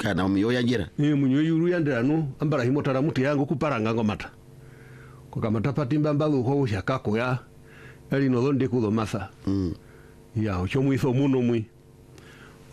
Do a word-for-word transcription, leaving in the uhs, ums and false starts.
kana myo yanjira eh munyo yuru yandira no ambara himotara muti yangu kuparanga ngomata ko kamata patimba mbalu ko shakako ya eli no donde kudo masa mm ya ocho muizo muno mui